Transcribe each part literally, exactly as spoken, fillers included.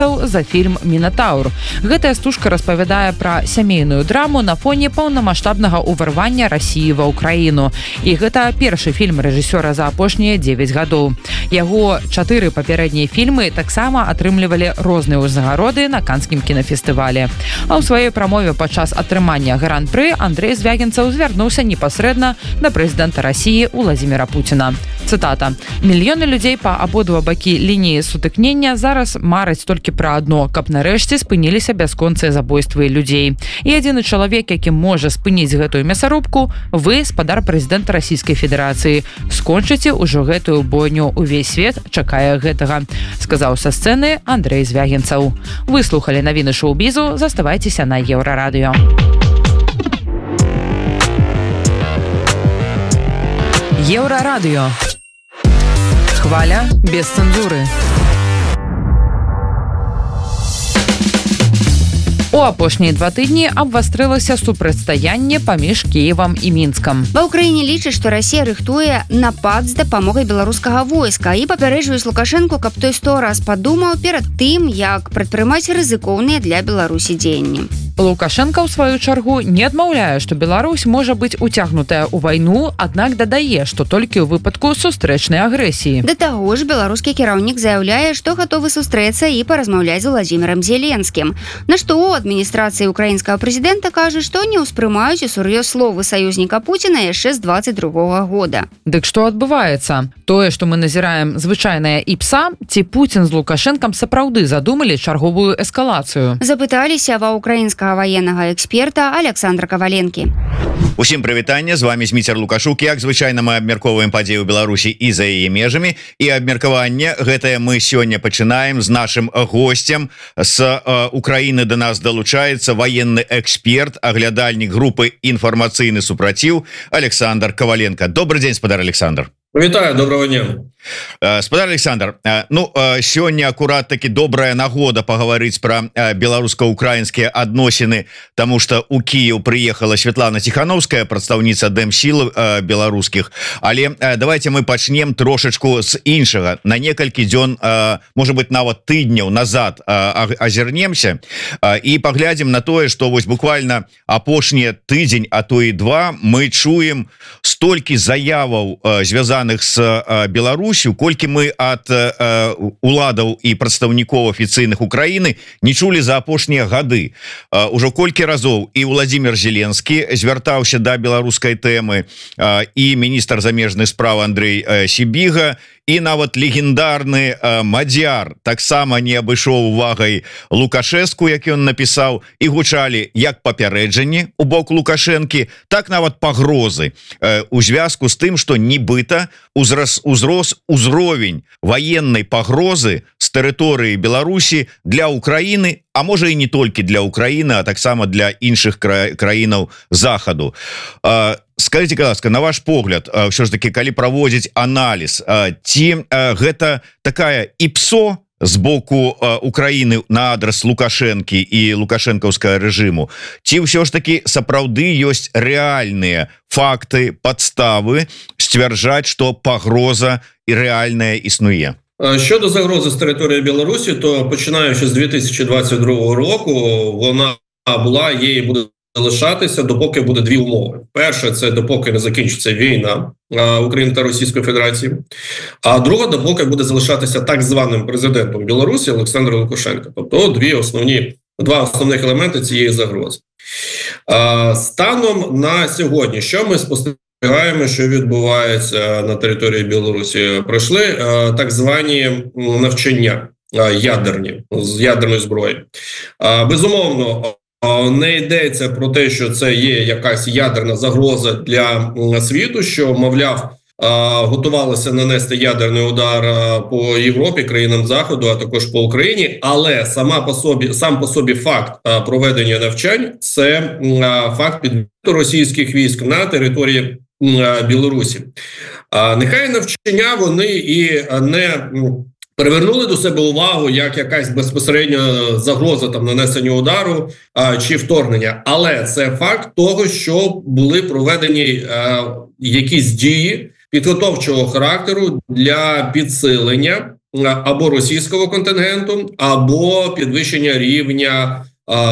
за фільм «Мінатаўр». Гэтая стужка распавядае пра сямейную драму на фоне паўнамаштабнага ўварвання Расіі ва ўкраіну. І гэта першы фільм рэжысёра за апошнія дзевяць гадоў. Яго чатыры папярэднія фільмы таксама атрымлівалі розныя ўзнагароды на канскім кінафестывалі. А ў сваёй прамове падчас атрымання гран-пры Андрэй Звягінцаў звярнуўся непасрэдна да прэзідэнта Расіі Уладзіміра Пуціна. Цытата: «Мільёны людзей па абодва бакі лініі сутыкнення зараз мараць толькі пра адно, каб нарэшце спыніліся бясконцыя забойствы людзей. І адзіны чалавек, які можа спыніць гэтую мясарубку, вы, спадар прэзідэнта Расійскай Федэрацыі. Скончыце ўжо гэтую бойню, увесь свет чакае гэтага», сказаў са сцэны Андрэй Звягінцаў. Выслухалі навіны шоу-бізу, заставайцеся на Еўрарадыё. Еўрарадыё. Хваля без цэнзуры. У апошнія два тыдні абвастрылася супрацьстаянне паміж Кіевам і Мінскам. Ва ўкраіне лічаць, што Расія рыхтуе напад з дапамогай беларускага войска і папярэджваюць Лукашэнку, каб той сто раз падумаў перад тым, як прадпрымаць рызыкоўныя для Беларусі дзеянні. Лукашенко, ў сваю чаргу, не адмаўляе, што Беларусь можа быць уцягнутая ў вайну, аднак дадае, што толькі ў выпадку сустрэчнай агрэсіі. Да таго ж, беларускі кіраўнік заяўляе, што гатовы сустрэцца і паразмаўляць з Уладзімірам Зеленскім. На што ў адміністрацыі украінскага прэзідэнта кажа, што не ўспрымаюць усур'ёз словы саюзніка Пуціна яшчэ з дваццаць другога года. Дык што адбываецца? Тое, што мы назіраем звычайная іпса, ці Пуцін з Лукашэнкам сапраўды задумалі чарговую эскалацыю? Запыталіся ва украінскага военнага эксперта Александра Каваленкі. Усім прывітанне, з вами Зміцер Лукашук. Як звычайна мы абмяркоўваем падзеі ў Беларусі і за яе межамі, і абмеркаванне гэтае мы сёння пачынаем з нашым госцем. З э, Украіны да нас далучаецца военны эксперт, аглядальнік групы «Інфармацыйны супраціў» Александр Каваленко. Добрый день, спадар Александр. Вітаю, доброго дня. Спадар Александр, ну сёння акурат таки добрая нагода паговорыць про беларуска-украінскія адносіны, тому что у Киев приехала Светлана Тихановская, прадстаўніца Дэмсіл беларускіх. Але давайте мы пачнем трошечку з іншага. На некалькі дзён, может быть, нават тыдняў назад азірнемся і паглядзім на тое, что вось буквально апошні тыдзень, а то і два мы чуем столькі заяваў звязаных з Беларусью, колькі мы ад э, уладаў і прадстаўнікоў афіцыйных Украіны не чулі за апошнія гады. Э, ужо колькі разоў і Уладзімір Зеленскі звяртаўся да беларускай тэмы, э, і міністр замежных спраў Андрэй э, Сібіга, і нават легендарны э, Мадзяр таксама не абышоў увагай Лукашэску, які ён напісаў, і гучалі як папярэджанні у бок Лукашэнкі, так нават пагрозы э, у звязку з тым, што нібыта узрос, узрос узровень военной пагрозы з тэрыторыі Беларусі для Украіны, а можа і не толькі для Украіны, а таксама для іншых кра... краінаў захаду. э, Скажите, ласка, на ваш погляд, все ж таки, калі праводзіць анализ, ці гэта такая іпсо з боку Украіны на адрес Лукашэнкі і лукашэнкаўскага рэжыму, ці ўсё ж таки сапраўды ёсць рэальныя факты, падставы сцвярджаць, што пагроза і рэальная існуе? Щодо загрози з території Білорусі, то починаючи з дві тисячі двадцять другого року, вона була, є і буде залишатися, допоки буде дві умови. Перше, це допоки не закінчиться війна України та Російської Федерації. А друга, допоки буде залишатися так званим президентом Білорусі Олександр Лукашенко. Тобто дві основні, два основних елементи цієї загрози. Станом на сьогодні, що ми спостерігаємо, що відбувається на території Білорусі? Пройшли так звані навчання ядерні, з ядерної зброї. Безумовно, не йдеться про те, що це є якась ядерна загроза для світу, що, мовляв, готувалося нанести ядерний удар по Європі, країнам Заходу, а також по Україні, але сама по собі, сам по собі факт проведення навчань – це факт підводу російських військ на території Білорусі. Нехай навчання вони і не привернули до себе увагу як якась безпосередня загроза там нанесення удару а, чи вторгнення. Але це факт того, що були проведені а, якісь дії підготовчого характеру для підсилення або російського контингенту, або підвищення рівня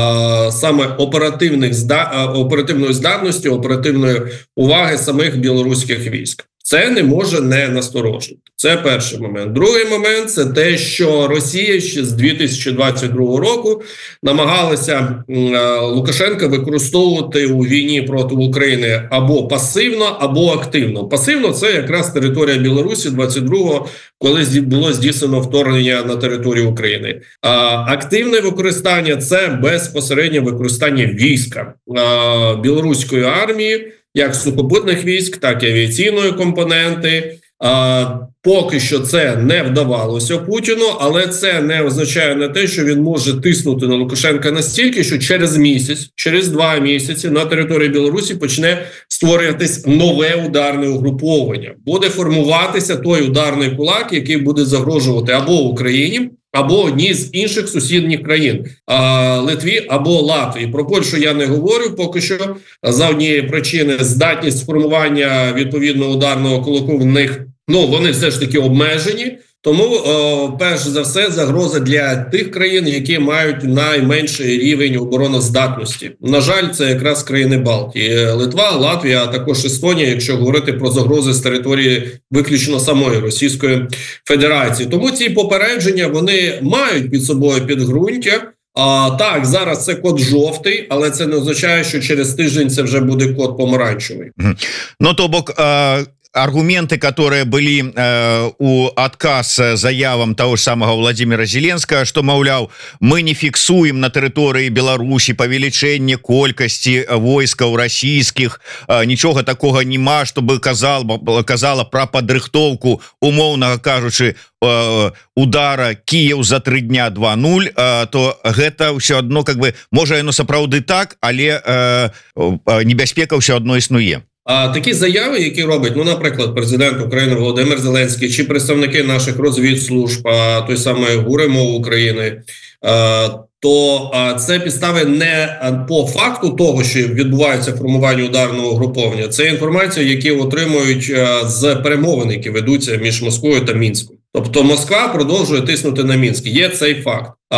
а, саме оперативних зда... оперативної здатності, оперативної уваги самих білоруських військ. Це не може не насторожити. Це перший момент. Другий момент – це те, що Росія ще з дві тисячі двадцять другого року намагалася Лукашенка використовувати у війні проти України або пасивно, або активно. Пасивно – це якраз територія Білорусі двадцять другого, коли було здійснено вторгнення на територію України. А активне використання – це безпосереднє використання війська а, білоруської армії, як сухопутних військ, так і авіаційної компоненти. А, поки що це не вдавалося Путіну, але це не означає на те, що він може тиснути на Лукашенка настільки, що через місяць, через два місяці на території Білорусі почне створюватись нове ударне угруповання. Буде формуватися той ударний кулак, який буде загрожувати або Україні, або одній з інших сусідніх країн а, Литві або Латвії. Про Польщу я не говорю поки що, за однієї причини здатність формування відповідного ударного кулаку в них, ну, вони все ж таки обмежені. Тому, о, перш за все, загроза для тих країн, які мають найменший рівень обороноздатності. На жаль, це якраз країни Балтії. Литва, Латвія, а також Естонія, якщо говорити про загрози з території виключно самої Російської Федерації. Тому ці попередження, вони мають під собою підґрунтя. А, так, зараз це код жовтий, але це не означає, що через тиждень це вже буде код помаранчевий. Ну, то бок... А... аргументы, которые были э, у отказ заявам того же самого Владимира Зеленского, что, маўляў, мы не фиксуем на территории Беларуси павелічэнне колькасці войскаў расійскіх, э, нічога такого нема, чтобы казал, казала про падрыхтоўку, умоўнага кажучы, э, удара Киев за три дня два нуль, э, то гэта ўсё адно, как бы, можа яно сапраўды так, але э, небяспека ўсё адно існуе. А такі заяви, які робить, ну, наприклад, президент України Володимир Зеленський чи представники наших розвідслужб, а, той самий ГУР МО України, а, то а, це підстави не по факту того, що відбувається формування ударного угруповання. Це інформація, які отримують а, з перемовин, які ведуться між Москвою та Мінськом. Тобто Москва продовжує тиснути на Мінськ. Є цей факт. А,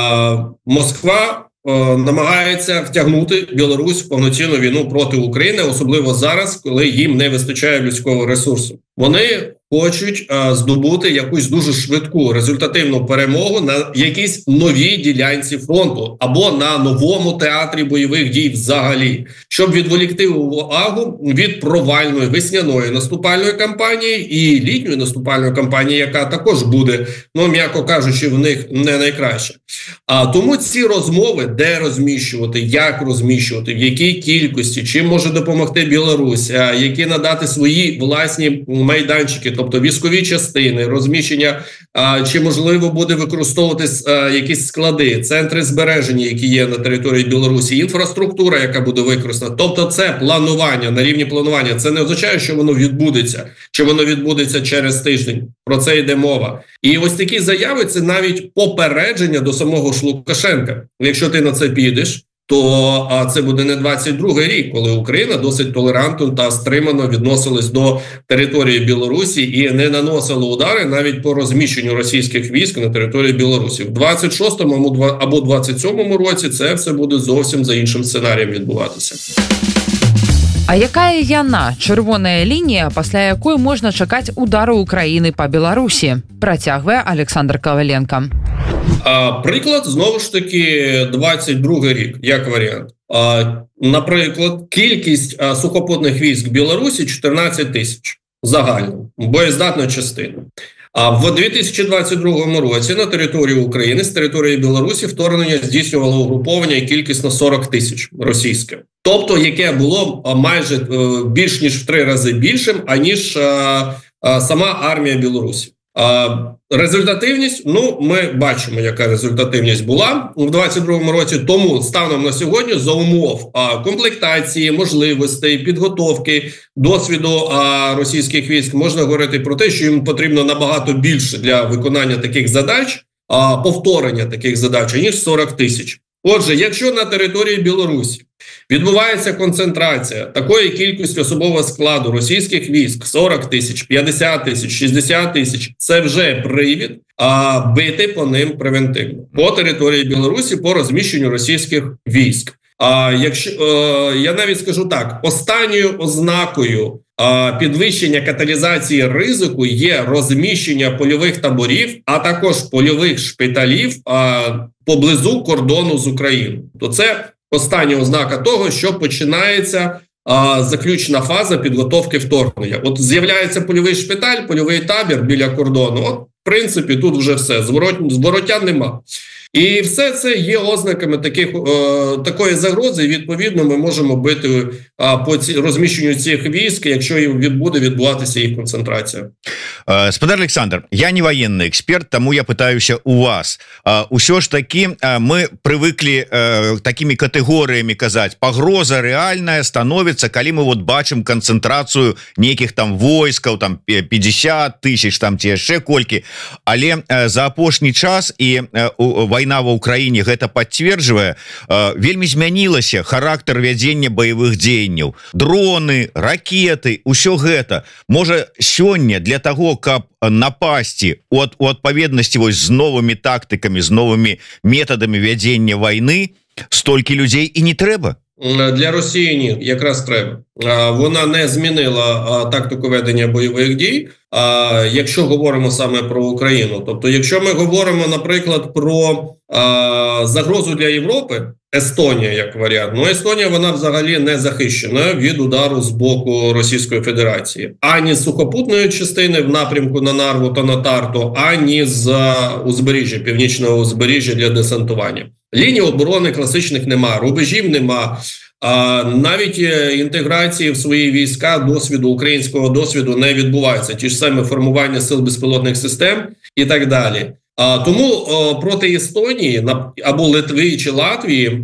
а Москва намагається втягнути Білорусь в повноцінну війну проти України, особливо зараз, коли їм не вистачає людського ресурсу. Вони хочуть а, здобути якусь дуже швидку результативну перемогу на якійсь новій ділянці фронту або на новому театрі бойових дій взагалі, щоб відволікти увагу від провальної весняної наступальної кампанії і літньої наступальної кампанії, яка також буде, ну, м'яко кажучи, в них не найкраще. А тому ці розмови, де розміщувати, як розміщувати, в якій кількості, чим може допомогти Білорусь, а, які надати свої власні майданчики, тобто військові частини, розміщення, а, чи можливо буде використовуватись а, якісь склади, центри збереження, які є на території Білорусі, інфраструктура, яка буде використана. Тобто це планування, на рівні планування. Це не означає, що воно відбудеться, чи воно відбудеться через тиждень. Про це йде мова. І ось такі заяви – це навіть попередження до самого ж Лукашенка. Якщо ти на це підеш, то а, це буде не двадцять другий рік, коли Україна досить толерантно та стримано відносилась до території Білорусі і не наносила удари навіть по розміщенню російських військ на території Білорусі. В двадцять шостому або двадцять сьомому році це все буде зовсім за іншим сценарієм відбуватися. А якая яна, чырвоная лінія, пасля якой можна чакаць удару Украіны па Беларусі? Працягвае Александр Коваленко. А, приклад, знову ж таки, двадцять другий рік, як варіант. А, наприклад, кількість а, сухопутних військ Білорусі чотирнадцять тисяч загально, боєздатна частина. А в дві тисячі двадцять другому році на територію України з території Білорусі вторгнення здійснювало угруповання і кількісно сорок тисяч російське. Тобто, яке було майже більш ніж в три рази більшим, аніж а, а, сама армія Білорусі. А, результативність, ну, ми бачимо, яка результативність була в двадцять другому році, тому станом на сьогодні за умов а, комплектації, можливостей, підготовки, досвіду а, російських військ можна говорити про те, що їм потрібно набагато більше для виконання таких задач, а, повторення таких задач, ніж сорок тисяч. Отже, якщо на території Білорусі відбувається концентрація такої кількості особового складу російських військ сорок тисяч, п'ятдесят тисяч, шістдесят тисяч, це вже привід а, бити по ним превентивно по території Білорусі по розміщенню російських військ. А якщо е, я навіть скажу так, останньою ознакою е, підвищення каталізації ризику є розміщення польових таборів, а також польових шпиталів е, поблизу кордону з Україною. То це остання ознака того, що починається а, заключна фаза підготовки вторгнення. От з'являється польовий шпиталь, польовий табір біля кордону. От, в принципі, тут вже все. Зворот, звороття нема. І все це є ознаками таких, е, такої загрози, і відповідно ми можемо бити е, по ці, розміщенню цих військ, якщо відбуде відбуватися їх концентрація. Спадар Александр, я не военный эксперт, тому я пытаюся у вас. Усё ж таки мы привыкли такими категориями казать, погроза реальная становится, калі мы вот бачым концентрацию неких там войскаў, там пятьдесят тысяч, там те яшчэ колькі, але за апошні час і война ва Украине гэта подцверджвае, вельмі змянілася характар вядзення боевых дзеянняў, дроны, ракеты, усё гэта. Можа сёння для того, каб напасці от у адпаведнасці вось з новымі тактыкамі, з новымі метадамі вядзення вайны, столькі людзей і не трэба? Для Росії ні, якраз треба. Вона не змінила тактику ведення бойових дій, якщо говоримо саме про Україну. Тобто, якщо ми говоримо, наприклад, про загрозу для Європи, Естонія як варіант, ну Естонія, вона взагалі не захищена від удару з боку Російської Федерації. Ані з сухопутної частини в напрямку на Нарву та на Тарту, ані з узбережжя, північного узбережжя для десантування. Ліній оборони класичних нема, рубежів нема, а навіть інтеграції в свої війська досвіду, українського досвіду не відбувається. Ті ж самі формування сил безпілотних систем і так далі. А, тому о, проти Естонії або Литви чи Латвії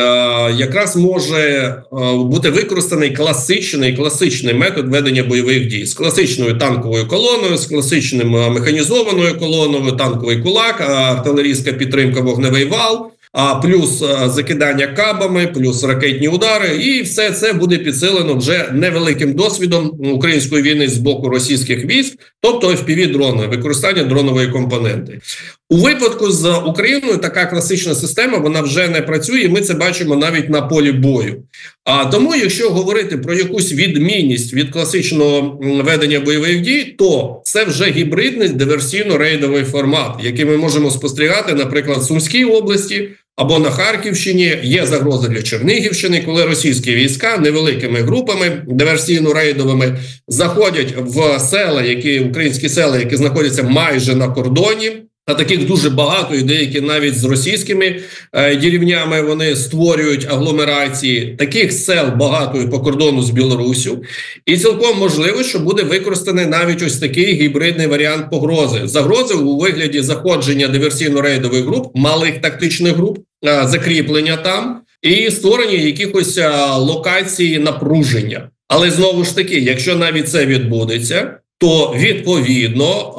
а, якраз може а, бути використаний класичний, класичний метод ведення бойових дій з класичною танковою колоною, з класичним механізованою колоною, танковий кулак, артилерійська підтримка, вогневий вал, а плюс закидання кабами, плюс ракетні удари, і все це буде підсилено вже невеликим досвідом української війни з боку російських військ, тобто еф пі ві-дрони, використання дронової компоненти. У випадку з Україною така класична система, вона вже не працює, і ми це бачимо навіть на полі бою. А тому, якщо говорити про якусь відмінність від класичного ведення бойових дій, то це вже гібридний диверсійно-рейдовий формат, який ми можемо спостерігати, наприклад, в Сумській області або на Харківщині. Є загроза для Чернігівщини, коли російські війська невеликими групами диверсійно-рейдовими заходять в села, які українські села, які знаходяться майже на кордоні. А таких дуже багато, і деякі навіть з російськими е, деревнями вони створюють агломерації. Таких сел багато і по кордону з Білоруссю. І цілком можливо, що буде використаний навіть ось такий гібридний варіант погрози. Загрози у вигляді заходження диверсійно-рейдових груп, малих тактичних груп, е, закріплення там і створення якихось е, локацій напруження. Але знову ж таки, якщо навіть це відбудеться, то відповідно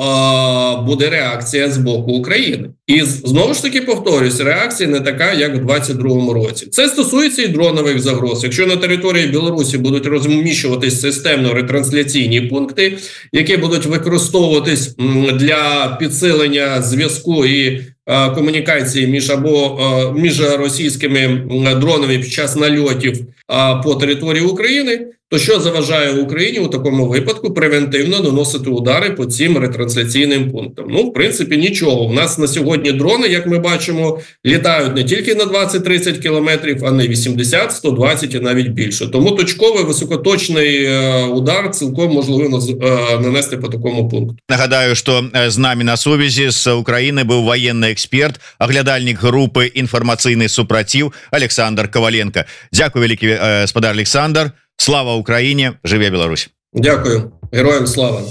буде реакція з боку України. І знову ж таки повторюсь, реакція не така, як в двадцять другому році. Це стосується і дронових загроз. Якщо на території Білорусі будуть розміщуватись системно ретрансляційні пункти, які будуть використовуватись для підсилення зв'язку і комунікації між або між російськими дронами під час нальотів по території України, то що заважає Україні у такому випадку превентивно наносити удари по цим ретрансляційним пунктам? Ну, в принципі, нічого. У нас на сьогодні дрони, як ми бачимо, літають не тільки на двадцять-тридцять кілометрів, а на вісімдесят, сто двадцять і навіть більше. Тому точковий, високоточний е, удар цілком можливо е, нанести по такому пункту. Нагадаю, що з нами на сувязі з України був воєнний експерт, оглядальник групи «Інформаційний супротив» Олександр Коваленко. Дякую, великий е, спадар Олександр. Слава Україні, жыве Беларусь. Дякую, героям слава.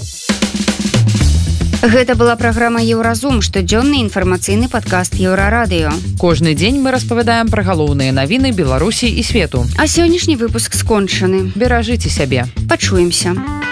Гэта была праграма «Еўразум», штодзённы інфармацыйны падкаст Еўрарадыё. Кожны дзень мы распавядаем пра галоўныя навіны Беларусі і свету. А сённяшні выпуск скончаны. Беражыце сябе. Пачуемся.